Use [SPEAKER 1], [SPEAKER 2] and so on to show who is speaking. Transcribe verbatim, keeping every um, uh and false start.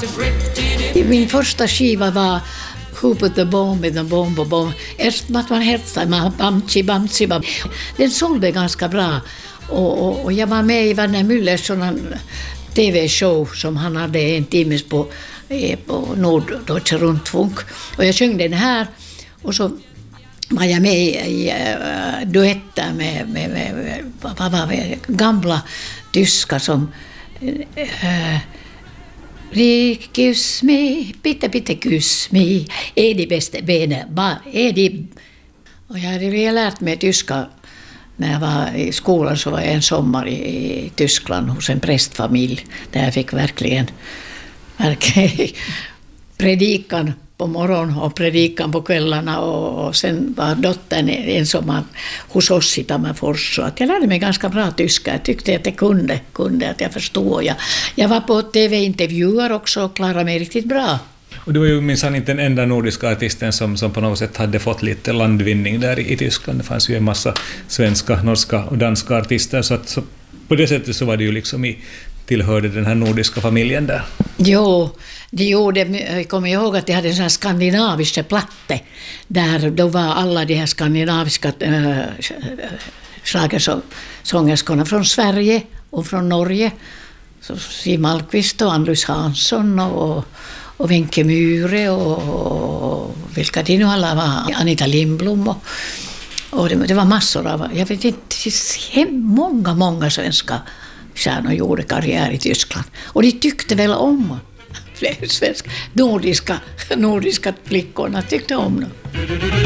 [SPEAKER 1] Min första skiva var Who put the bomb in the bomb och bomb. Efter att man hetsade, bamchi, bamchi, bam. Den sålde ganska bra. Och, och, och jag var med i Werner Müllers T V-show som han hade en timme på, på Norddeutsche Rundfunk. Och jag sjöng den här. Och så var jag med i uh, duetter med, med, med, med, vad var det, gamla tyskar som uh, Rik, kyss mig, bitte, bitte, kyss mig. Är de bästa benen? Är de... Och jag hade ju lärt mig tyska när jag var i skolan, så var jag en sommar i, i Tyskland hos en prästfamilj där jag fick verkligen, verkligen predikan på morgonen och predikan på kvällarna, och, och sen var dottern en sommar hos oss i Tammerfors, så att jag lärde mig ganska bra tyska. Jag tyckte att jag kunde, kunde att jag förstod. Jag, jag var på T V-intervjuer också och klarade mig riktigt bra.
[SPEAKER 2] Och du var ju minsann inte den enda nordiska artisten som, som på något sätt hade fått lite landvinning där i, i Tyskland. Det fanns ju en massa svenska, norska och danska artister, så, att, så på det sättet så var det ju liksom i, tillhörde den här nordiska familjen där.
[SPEAKER 1] Jo, de gjorde, jag kommer ihåg att de hade en sån här skandinaviska platte där då var alla de här skandinaviska äh, schlagersångerskorna från Sverige och från Norge. Så Siw Malmkvist och Ann-Louise Hansson och och Wenche Myhre och, och vilka de nu alla var, Anita Lindblom och, och det, det var massor av, jag vet inte, många, många svenska stjärnor gjorde karriär i Tyskland. Och de tyckte väl om fler svenska, nordiska, nordiska flickorna tyckte om dem.